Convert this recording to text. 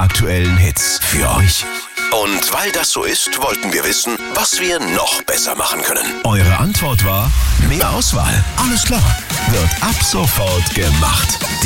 aktuellen Hits für euch. Und weil das so ist, wollten wir wissen, was wir noch besser machen können. Eure Antwort war: mehr Auswahl. Alles klar. Wird ab sofort gemacht.